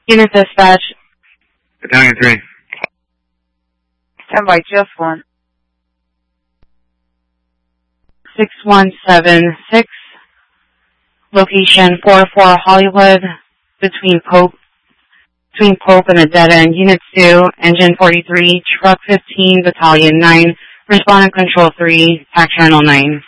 Unit dispatch. Battalion 3. Stand by, just one. 6176. Location 44 Hollywood, between Pope and a dead end. Unit 2, Engine 43, Truck 15, Battalion 9, Respondent Control 3, Tax Channel 9.